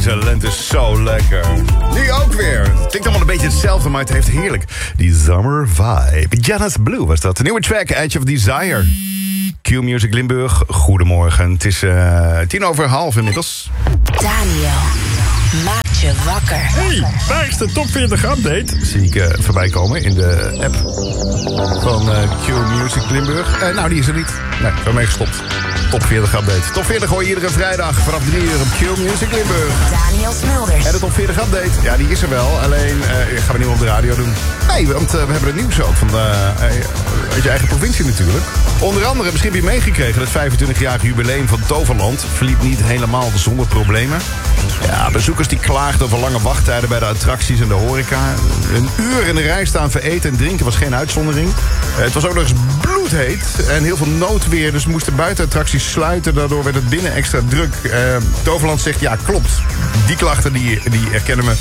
Deze lente is zo lekker. Nu ook weer. Het klinkt allemaal een beetje hetzelfde, maar het heeft heerlijk die summer vibe. Jonas Blue was dat. De nieuwe track, Edge of Desire. Q-Music Limburg, goedemorgen. Het is 10:10 inmiddels. Daniel maakt je wakker. Hey, waar is de top 40 update? Zie ik voorbij komen in de app van Q-Music Limburg. Nou, die is er niet. Nee, ik ben mee gestopt. Top 40 update. Top 40 hoor je iedere vrijdag vanaf 3 uur op Q-Music Limburg. Daniel Smulders. En de top 40 update, ja, die is er wel. Alleen gaan we niet op de radio doen. Nee, want we hebben het nieuws ook van uit je eigen provincie natuurlijk. Onder andere, misschien heb je meegekregen, het 25-jarige jubileum van Toverland verliep niet helemaal zonder problemen. Ja, bezoekers die klaagden over lange wachttijden bij de attracties en de horeca. Een uur in de rij staan voor eten en drinken was geen uitzondering. Het was ook nog eens bloedheet en heel veel noodweer, dus we moesten buitenattracties sluiten. Daardoor werd het binnen extra druk. Toverland zegt, ja, klopt. Die klachten die erkennen we.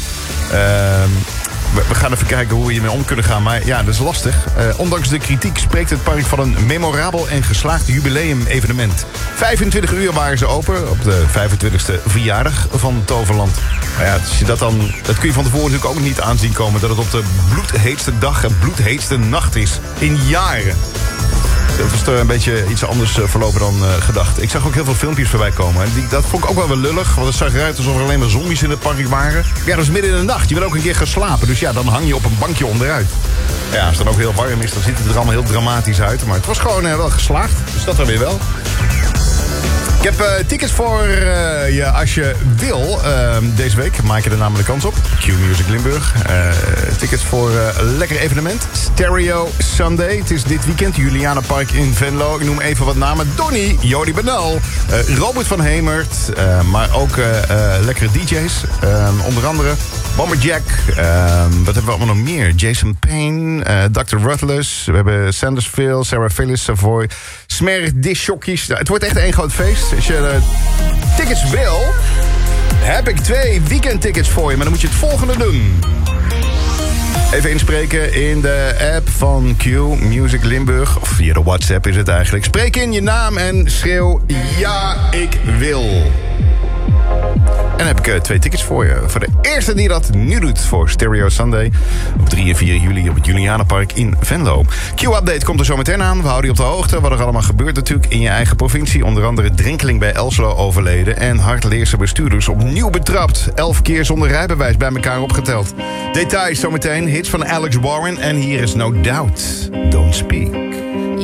We gaan even kijken hoe we hiermee om kunnen gaan. Maar ja, dat is lastig. Ondanks de kritiek spreekt het park van een memorabel en geslaagd jubileum-evenement. 25 uur waren ze open op de 25e verjaardag van Toverland. Maar ja, dat kun je van tevoren natuurlijk ook niet aanzien komen, dat het op de bloedheetste dag en bloedheetste nacht is in jaren. Dat was er een beetje iets anders verlopen dan gedacht. Ik zag ook heel veel filmpjes voorbij komen. En dat vond ik ook wel lullig. Want het zag eruit alsof er alleen maar zombies in het park waren. Ja, dat is midden in de nacht. Je wil ook een keer gaan slapen. Dus ja, dan hang je op een bankje onderuit. Ja, als het dan ook heel warm is, dan ziet het er allemaal heel dramatisch uit. Maar het was gewoon wel geslaagd. Dus dat dan weer wel. Ik heb tickets voor je als je wil. Deze week maak je er namelijk kans op. Q-Music Limburg. Tickets voor een lekker evenement. Stereo Sunday. Het is dit weekend. Julianenpark in Venlo. Ik noem even wat namen. Donnie, Jody Benal, Robert van Hemert. Maar ook lekkere DJ's. Onder andere Bomber Jack. Wat hebben we allemaal nog meer? Jason Payne. Dr. Ruthless. We hebben Sandersville. Sarah Phillips. Savoy. Smerig Dishockeys. Het wordt echt één groot feest. Als je tickets wil, heb ik 2 weekendtickets voor je. Maar dan moet je het volgende doen. Even inspreken in de app van Q Music Limburg. Of via de WhatsApp is het eigenlijk. Spreek in je naam en schreeuw ja, ik wil. En dan heb ik 2 tickets voor je. Voor de eerste die dat nu doet voor Stereo Sunday. Op 3 en 4 juli op het Julianenpark in Venlo. Q-update komt er zo meteen aan. We houden je op de hoogte. Wat er allemaal gebeurt natuurlijk in je eigen provincie. Onder andere drenkeling bij Elslo overleden. En hardleerse bestuurders opnieuw betrapt. 11 keer zonder rijbewijs bij elkaar opgeteld. Details zometeen. Hits van Alex Warren. En hier is No Doubt. Don't Speak.